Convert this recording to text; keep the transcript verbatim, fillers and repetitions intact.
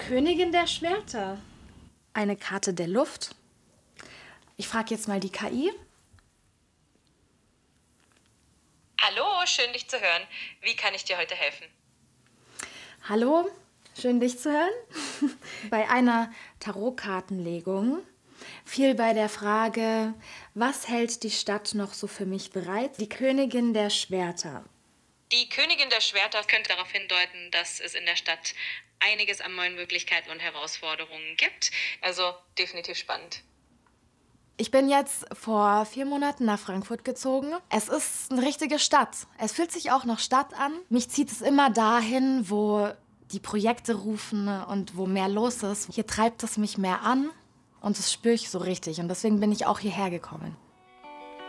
Königin der Schwerter. Eine Karte der Luft. Ich frage jetzt mal die K I. Hallo, schön dich zu hören. Wie kann ich dir heute helfen? Hallo, schön dich zu hören. Bei einer Tarotkartenlegung fiel bei der Frage, was hält die Stadt noch so für mich bereit? Die Königin der Schwerter. Die Königin der Schwerter könnte darauf hindeuten, dass es in der Stadt einiges an neuen Möglichkeiten und Herausforderungen gibt. Also definitiv spannend. Ich bin jetzt vor vier Monaten nach Frankfurt gezogen. Es ist eine richtige Stadt. Es fühlt sich auch noch Stadt an. Mich zieht es immer dahin, wo die Projekte rufen und wo mehr los ist. Hier treibt es mich mehr an und das spüre ich so richtig. Und deswegen bin ich auch hierher gekommen.